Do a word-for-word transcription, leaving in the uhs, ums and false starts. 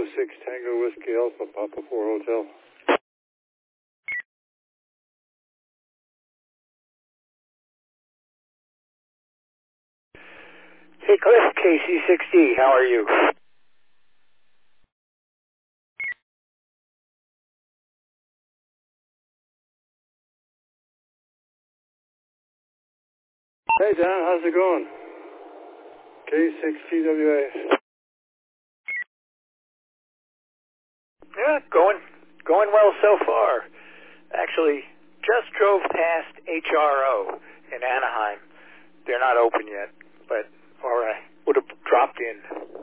six Tango Whiskey Alpha, Papa four Hotel. Hey Cliff, K C six D, how are you? Hey Dan, how's it going? K six T W A. Yeah, going going well so far. Actually, just drove past H R O in Anaheim. They're not open yet, but or I would have dropped in.